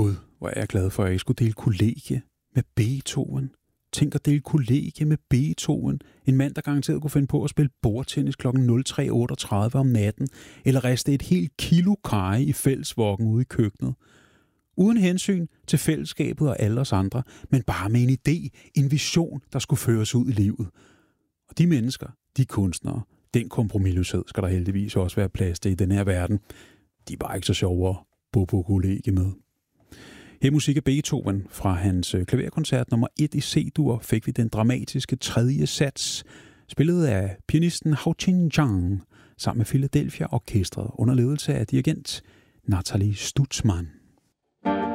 Gud, hvor er jeg glad for, at jeg skulle dele kollegie med Beethoven. Tænk at dele kollegie med Beethoven. En mand, der garanteret kunne finde på at spille bordtennis kl. 03.38 om natten, eller riste et helt kilo karry i fællesvokken ude i køkkenet. Uden hensyn til fællesskabet og alle os andre, men bare med en idé, en vision, der skulle føres ud i livet. Og de mennesker, de kunstnere, den kompromisløshed skal der heldigvis også være plads til i den her verden. De var ikke så sjove at bo på kollegie med. Her musik af Beethoven fra hans klaverkoncert nummer 1 i C-dur fik vi den dramatiske tredje sats, spillet af pianisten Hao Qin-Zhang sammen med Philadelphia Orkestret under ledelse af dirigent Nathalie Stutzmann.